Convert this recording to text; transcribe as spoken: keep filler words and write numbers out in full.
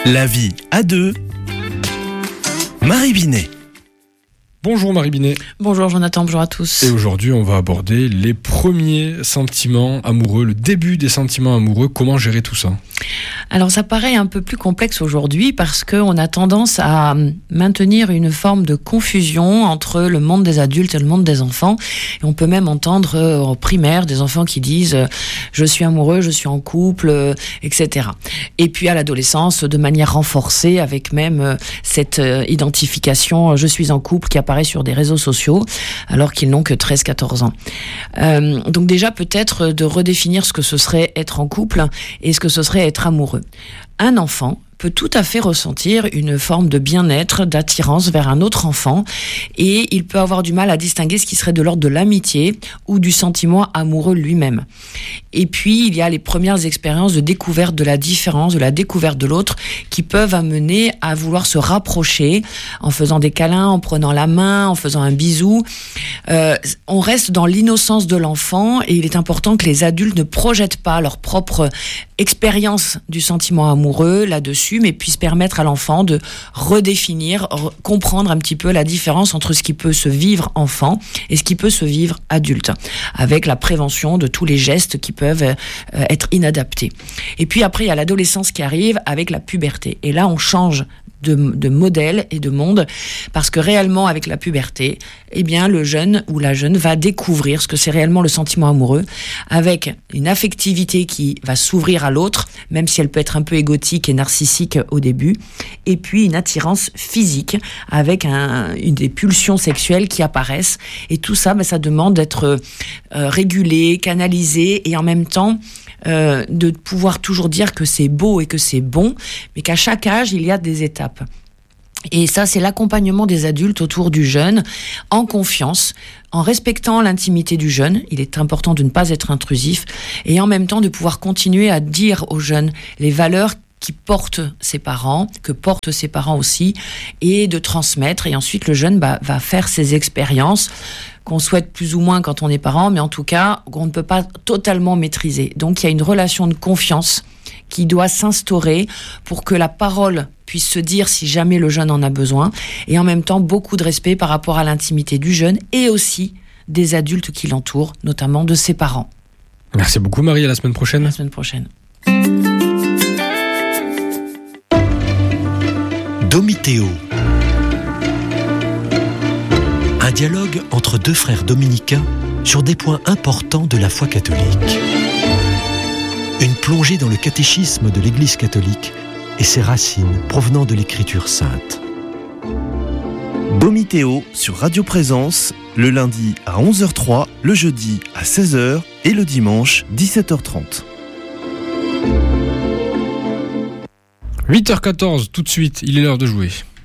La vie à deux. Marie Binet. Bonjour Marie Binet. Bonjour Jonathan, bonjour à tous. Et aujourd'hui, on va aborder les premiers sentiments amoureux, le début des sentiments amoureux. Comment gérer tout ça ? Alors ça paraît un peu plus complexe aujourd'hui parce qu'on a tendance à maintenir une forme de confusion entre le monde des adultes et le monde des enfants. Et on peut même entendre au primaire des enfants qui disent « je suis amoureux, je suis en couple », et cetera. Et puis à l'adolescence, de manière renforcée, avec même cette identification « je suis en couple » qui apparaît sur des réseaux sociaux alors qu'ils n'ont que treize à quatorze ans. Euh, donc déjà peut-être de redéfinir ce que ce serait être en couple et ce que ce serait être amoureux. Un enfant peut tout à fait ressentir une forme de bien-être, d'attirance vers un autre enfant, et il peut avoir du mal à distinguer ce qui serait de l'ordre de l'amitié ou du sentiment amoureux lui-même. Et puis, il y a les premières expériences de découverte de la différence, de la découverte de l'autre, qui peuvent amener à vouloir se rapprocher en faisant des câlins, en prenant la main, en faisant un bisou. Euh, on reste dans l'innocence de l'enfant, et il est important que les adultes ne projettent pas leur propre expérience du sentiment amoureux là-dessus, mais puisse permettre à l'enfant de redéfinir, re- comprendre un petit peu la différence entre ce qui peut se vivre enfant et ce qui peut se vivre adulte, avec la prévention de tous les gestes qui peuvent euh, être inadaptés. Et puis après, il y a l'adolescence qui arrive avec la puberté. Et là, on change de, de modèle et de monde, parce que réellement, avec la puberté, eh bien, le jeune ou la jeune va découvrir ce que c'est réellement le sentiment amoureux, avec une affectivité qui va s'ouvrir à l'autre, même si elle peut être un peu égotique et narcissique au début, et puis une attirance physique, avec un, une des pulsions sexuelles qui apparaissent, et tout ça, ben, ça demande d'être euh, régulé, canalisé, et en même temps, Euh, de pouvoir toujours dire que c'est beau et que c'est bon, mais qu'à chaque âge, il y a des étapes. Et ça, c'est l'accompagnement des adultes autour du jeune, en confiance, en respectant l'intimité du jeune. Il est important de ne pas être intrusif, et en même temps de pouvoir continuer à dire aux jeunes les valeurs qui portent ses parents, que portent ses parents aussi, et de transmettre. Et ensuite, le jeune bah, va faire ses expériences qu'on souhaite plus ou moins quand on est parent, mais en tout cas, qu'on ne peut pas totalement maîtriser. Donc, il y a une relation de confiance qui doit s'instaurer pour que la parole puisse se dire si jamais le jeune en a besoin, et en même temps, beaucoup de respect par rapport à l'intimité du jeune et aussi des adultes qui l'entourent, notamment de ses parents. Merci beaucoup Marie, à la semaine prochaine. À la semaine prochaine. Domitéo. Un dialogue entre deux frères dominicains sur des points importants de la foi catholique. Une plongée dans le catéchisme de l'Église catholique et ses racines provenant de l'Écriture sainte. Domitéo sur Radio Présence, le lundi à onze heures trois, le jeudi à seize heures et le dimanche dix-sept heures trente. huit heures quatorze, tout de suite, il est l'heure de jouer.